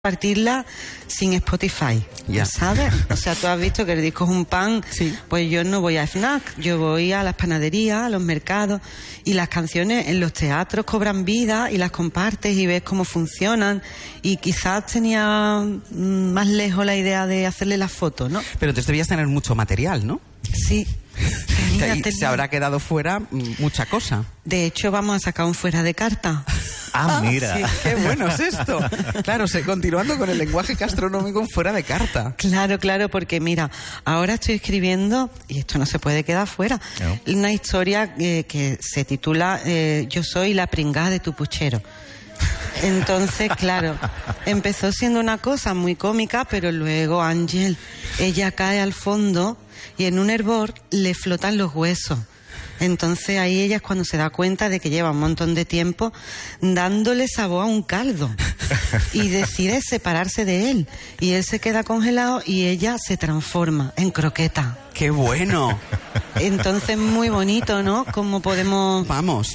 Partirla sin Spotify, ya. ¿sabes? O sea, tú has visto que el disco es un pan, sí. Pues yo no voy a FNAC, yo voy a las panaderías, a los mercados, y las canciones en los teatros cobran vida y las compartes y ves cómo funcionan, y quizás tenía más lejos la idea de hacerle las fotos, ¿no? Pero entonces debías tener mucho material, ¿no? Sí. Y se habrá quedado fuera mucha cosa. De hecho, vamos a sacar un fuera de carta. Ah, mira. Sí, qué bueno es esto. Claro, continuando con el lenguaje gastronómico fuera de carta. Claro, porque mira, ahora estoy escribiendo, y esto no se puede quedar fuera, no. Una historia que se titula Yo soy la pringá de tu puchero. Entonces, claro, empezó siendo una cosa muy cómica, pero luego Ángel, ella cae al fondo y en un hervor le flotan los huesos. Entonces ahí ella es cuando se da cuenta de que lleva un montón de tiempo dándole sabor a un caldo y decide separarse de él. Y él se queda congelado y ella se transforma en croqueta. ¡Qué bueno! Entonces muy bonito, ¿no? Cómo podemos... Vamos.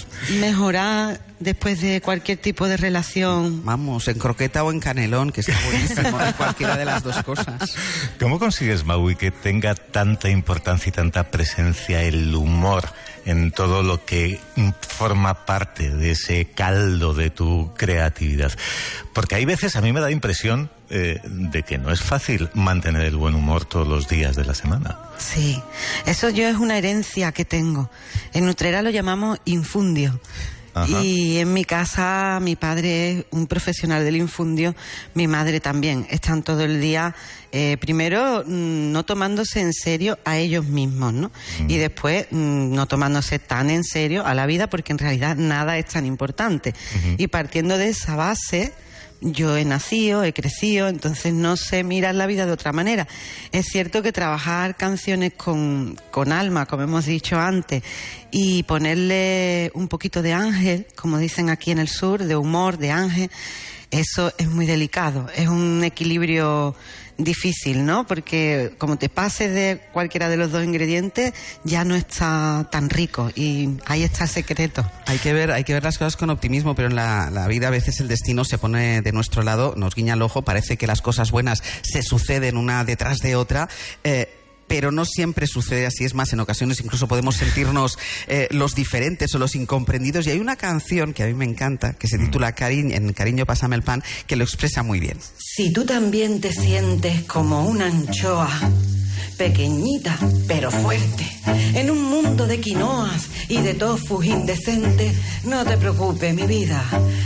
Mejorar después de cualquier tipo de relación. Vamos, en croqueta o en canelón, que está buenísimo, cualquiera de las dos cosas. ¿Cómo consigues, Maui, que tenga tanta importancia y tanta presencia el humor en todo lo que forma parte de ese caldo de tu creatividad? Porque hay veces, a mí me da impresión de que no es fácil mantener el buen humor todos los días de la semana. Sí, eso yo es una herencia que tengo. En Utrera lo llamamos infundio. Ajá. Y en mi casa mi padre es un profesional del infundio, mi madre también. Están todo el día, primero no tomándose en serio a ellos mismos, ¿no? Y después no tomándose tan en serio a la vida, porque en realidad nada es tan importante. Y partiendo de esa base, yo he nacido, he crecido, entonces no sé mirar la vida de otra manera. Es cierto que trabajar canciones con alma, como hemos dicho antes, y ponerle un poquito de ángel, como dicen aquí en el sur, de humor, de ángel, eso es muy delicado. Es un equilibrio difícil, ¿no? Porque como te pases de cualquiera de los dos ingredientes, ya no está tan rico, y ahí está el secreto. Hay que ver las cosas con optimismo, pero en la vida a veces el destino se pone de nuestro lado, nos guiña el ojo, parece que las cosas buenas se suceden una detrás de otra, pero no siempre sucede así. Es más, en ocasiones incluso podemos sentirnos los diferentes o los incomprendidos. Y hay una canción que a mí me encanta, que se titula En Cariño pásame el pan, que lo expresa muy bien. Si tú también te sientes como una anchoa, pequeñita pero fuerte, en un mundo de quinoas y de tofus indecentes, no te preocupes, mi vida.